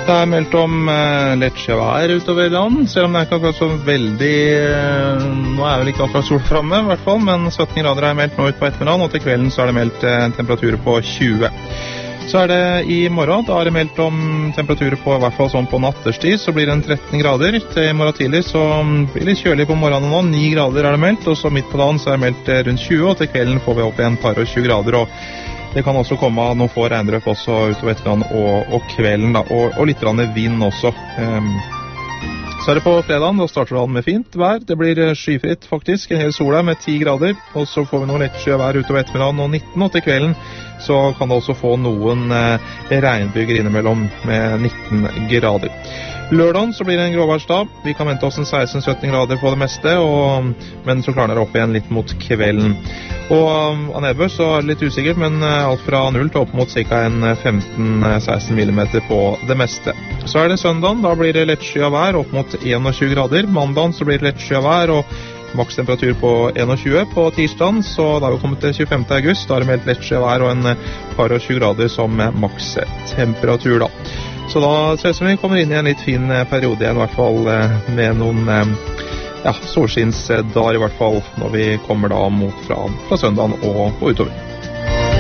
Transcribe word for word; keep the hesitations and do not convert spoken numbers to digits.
Det er meldt om eh, lett sjøvær utover land, selv om det er ikke akkurat så veldig... Eh, nå er vel ikke akkurat sol fremme, i hvert fall, men sytten grader er meldt nå ut på ettermiddagen, og til kvelden så er det meldt eh, temperaturer på tjue. Så er det i morgen, da er det meldt om temperaturer på, i hvert fall sånn på natterstid, så blir det en tretten grader. Til i morgen tidlig så blir det kjølig på morgenen nå, ni grader er det meldt, og så midt på dagen så er det meldt eh, rundt tjue, og til kvelden får vi opp igjen par og tjue grader, og det kan også komme noen få regndrøp også utover ettermiddagen og, og kvelden, da, og, og litt vind også. Um, så er det på fredagen, da starter dagen med fint vær. Det blir skyfritt faktisk, en hel sol her med ti grader, og så får vi noe lett sjøvær utover ettermiddagen og nitten, og til kvelden så kan det også få noen eh, regnbyger innimellom med nitten grader. Lørdagen så blir det en gråværsdag. Vi kan vente oss en seksten til sytten grader på det meste, og, men så klarner det opp igjen litt mot kvelden. Og av nedbør så er det litt usikkert, men alt fra null til opp mot ca. femten til seksten millimeter på det meste. Så er det søndagen, da blir det lettskyet vær opp mot tjueen grader. Mandagen så blir det lettskyet vær og makstemperatur på tjueen. På tirsdagen så da har vi kommet til tjuefemte august, da er det meldt lettskyet vær og en par og tjue grader som makstemperatur da. Så da ser det ut som vi kommer inn i en litt fin periode igjen, i hvert fall med noen ja, solskinnsdager i hvert fall, når vi kommer da mot fra, fra søndagen og, og utover.